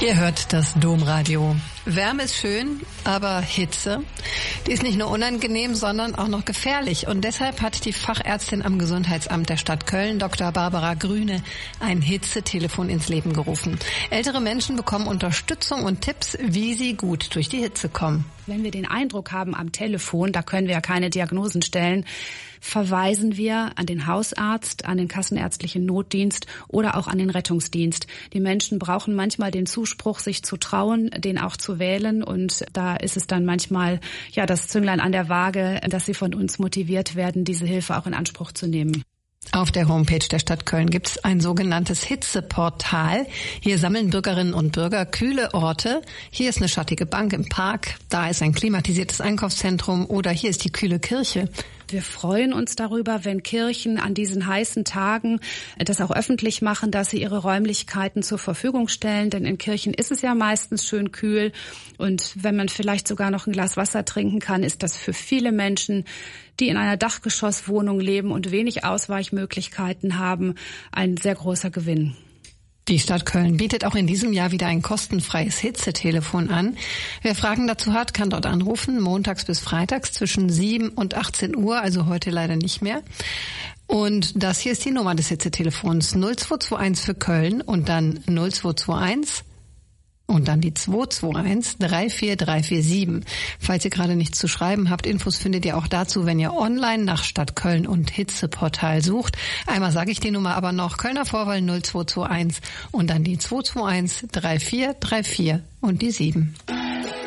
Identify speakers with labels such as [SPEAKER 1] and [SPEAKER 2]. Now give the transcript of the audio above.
[SPEAKER 1] Ihr hört das Domradio. Wärme ist schön, aber Hitze, die ist nicht nur unangenehm, sondern auch noch gefährlich. Und deshalb hat die Fachärztin am Gesundheitsamt der Stadt Köln, Dr. Barbara Grüne, ein Hitzetelefon ins Leben gerufen. Ältere Menschen bekommen Unterstützung und Tipps, wie sie gut durch die Hitze kommen.
[SPEAKER 2] Wenn wir den Eindruck haben am Telefon, da können wir ja keine Diagnosen stellen, verweisen wir an den Hausarzt, an den kassenärztlichen Notdienst oder auch an den Rettungsdienst. Die Menschen brauchen manchmal den Zuspruch, sich zu trauen, den auch zu wählen. Und da ist es dann manchmal ja das Zünglein an der Waage, dass sie von uns motiviert werden, diese Hilfe auch in Anspruch zu nehmen.
[SPEAKER 1] Auf der Homepage der Stadt Köln gibt es ein sogenanntes Hitzeportal. Hier sammeln Bürgerinnen und Bürger kühle Orte. Hier ist eine schattige Bank im Park, da ist ein klimatisiertes Einkaufszentrum oder hier ist die kühle Kirche.
[SPEAKER 2] Wir freuen uns darüber, wenn Kirchen an diesen heißen Tagen das auch öffentlich machen, dass sie ihre Räumlichkeiten zur Verfügung stellen. Denn in Kirchen ist es ja meistens schön kühl. Und wenn man vielleicht sogar noch ein Glas Wasser trinken kann, ist das für viele Menschen, die in einer Dachgeschosswohnung leben und wenig Ausweichmöglichkeiten haben, ein sehr großer Gewinn.
[SPEAKER 1] Die Stadt Köln bietet auch in diesem Jahr wieder ein kostenfreies Hitzetelefon an. Wer Fragen dazu hat, kann dort anrufen, montags bis freitags zwischen 7 und 18 Uhr, also heute leider nicht mehr. Und das hier ist die Nummer des Hitzetelefons 0221 für Köln und dann 0221 und dann die 221 34347. Falls ihr gerade nichts zu schreiben habt, Infos findet ihr auch dazu, wenn ihr online nach Stadt Köln und Hitzeportal sucht. Einmal sage ich die Nummer aber noch, Kölner Vorwahl 0221 und dann die 221 3434 und die 7.